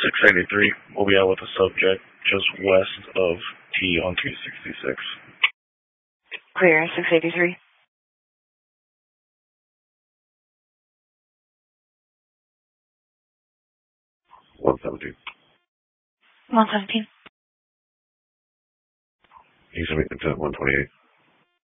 683, we'll be out with a subject just west of T on 266. Clear, 683. 117. 117. He's going to be intent 128.